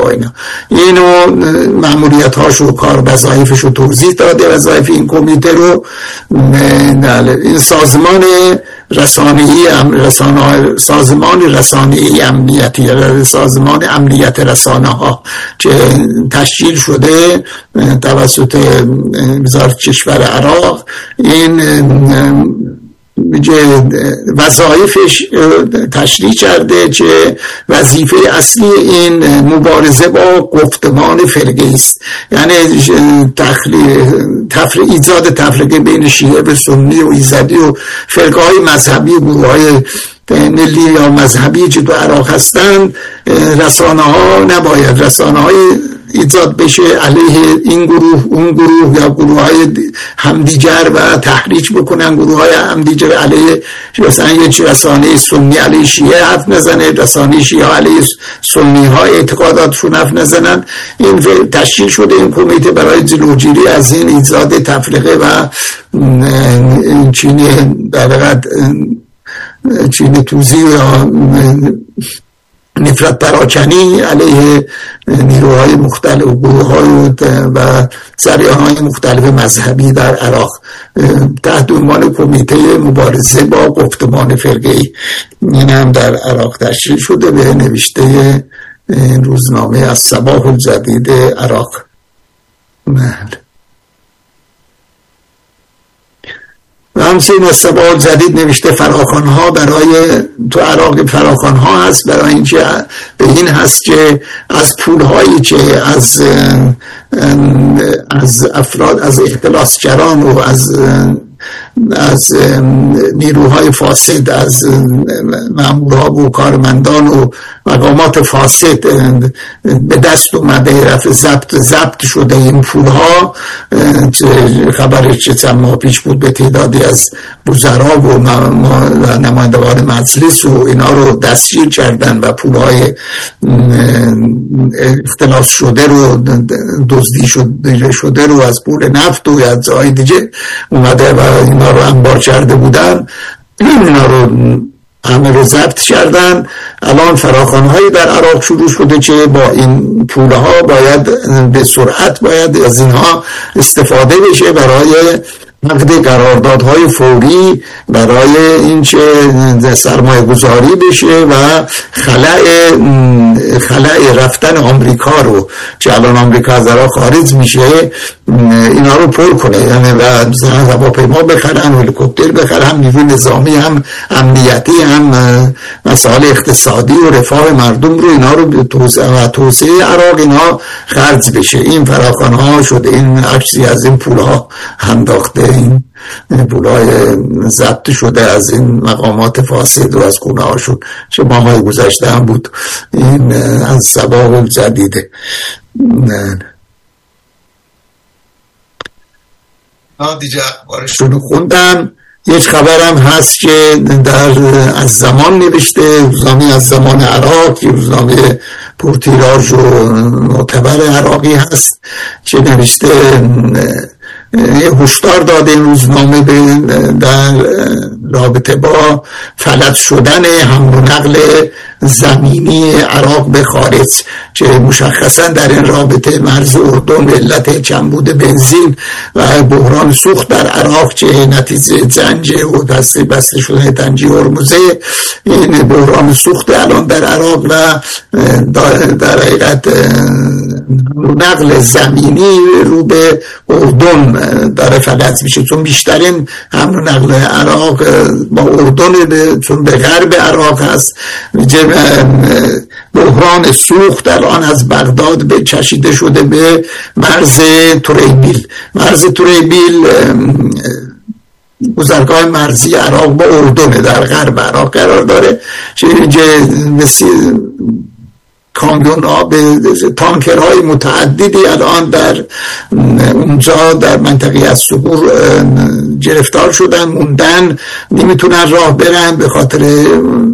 اینا. اینو مأموریت هاشو کار وظایفشو توضیح داده، وظایف این کمیته رو. این سازمان سازمان رسانه‌ای امنیتی، سازمان امنیت رسانه ها که تشکیل شده توسط وزارت کشور عراق، این وظایفش تشریح کرده که وظیفه اصلی این مبارزه با گفتمان فرقه‌ای است، یعنی ایجاد تفرقه بین شیعه و سنی و ایزدی و فرقه‌های مذهبی، گروه‌های ملی یا مذهبی که تو عراق هستند. رسانه‌های ایجاد بشه علیه این گروه اون گروه یا گروه‌های همدیگر و تحریک بکنن گروه‌های همدیگر علیه، مثلا یک رسانه سنی علیه شیعه حرف نزنه، رسانه شیعه علیه سنی ها اعتقاداتشون حرف نزنن. این تشکیل شده این کمیته برای جلوگیری از این ایجاد تفرقه و چین توزیع یا نفرت پراکنی علیه نیروهای مختلف و گروه‌های و جریان‌های مختلف مذهبی در عراق تحت عنوان کمیته مبارزه با گفتمان فرقه‌ای. این هم در عراق تشکیل شده به نوشته روزنامه الصباح الجدید عراق. و همچنین الصباح الجدید نوشته فراخوان‌ها برای تو عراق فراخوان‌ها هست برای اینکه به این هست که از پول‌هایی که از افراد، از اختلاسگران و از نیروهای فاسد، از مامورها و کارمندان و مقامات فاسد به دست اومده، رفع ضبط شده این پولها. خبرش چه چند ماه پیش بود به تعدادی از وزرا و نمایندگان مجلس و اینا رو دستگیر کردن و پولهای اختلاس شده رو، دزدی شده رو از پول نفت و از جای دیگه اومده و اینا رو انبار کرده بودن، اینا رو همه رو ضبط کردن. الان فراخوان‌هایی در عراق شروع شده که با این پولها باید به سرعت از اینها استفاده بشه برای نقد قراردادهای فوری، برای اینکه سرمایه گذاری بشه و خلأ رفتن آمریکا رو که الان آمریکا از عراق خارج میشه اینا رو پر کنه، یعنی و هواپیما بخرن، هلیکوپتر بخرن، هم نیروی نظامی هم امنیتی هم مسائل اقتصادی و رفاه مردم رو، اینا رو به توسعه عراق اینا خرج بشه. این فراخوان‌ها شده، این عکسی از این پولها انداخته، این پولای ضبط شده از این مقامات فاسد و از خونه هاشون چه ماهای گذشته هم بود. این از صباح الجدیده. دیگه اخبارشون خوندم. یک خبرم هست که از زمان نوشته، روزنامه از زمان عراق، روزنامه پرتیراژ و معتبر عراقی هست که نوشته هشدار داده این روزنامه در رابطه با فلج شدن حمل و نقل زمینی عراق به خارج که مشخصا در این رابطه مرز اردن به علت کمبود بنزین و بحران سوخت در عراق که نتیجه جنگ و بسته شدن تنگی هرمزه، این بحران سوخت الان در عراق و در حقیقت نقل زمینی رو به اردن داره فلج میشه، چون بیشترین حمل و نقل عراق با اردن چون به غرب عراق هست. بحران سوخت الان از بغداد به کشیده شده به مرز توریبیل. مرز توریبیل گذرگاه مرزی عراق با اردن در غرب عراق قرار داره که کامیون ها به تانکرهای متعددی الان در اونجا در منطقه از سقور گرفتار شدن، موندن، نمیتونن راه برن به خاطر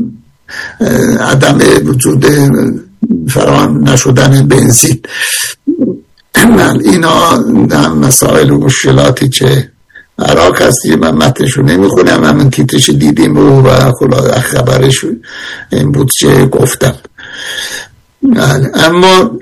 عدم وجود فراهم نشدن بنزین. اینا مسائل و مشکلاتی که عراق هستی، من متنشو نمیخونم، من تیترش دیدیم و خلاصه خبرش این بود که گفتم. اما